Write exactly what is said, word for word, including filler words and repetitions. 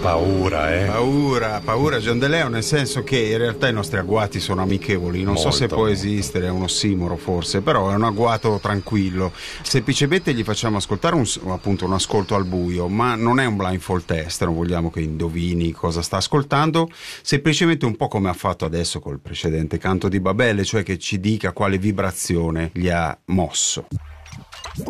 paura, eh. Paura, paura Giandeleo, nel senso che in realtà i nostri agguati sono amichevoli, non Molto, so se può molto. esistere, è un ossimoro forse, però è un agguato tranquillo. Semplicemente gli facciamo ascoltare un, appunto un ascolto al buio, ma non è un blindfold test, non vogliamo che indovini cosa sta ascoltando, semplicemente un po' come ha fatto adesso col precedente canto di Babele, cioè che ci dica quale vibrazione gli ha mosso.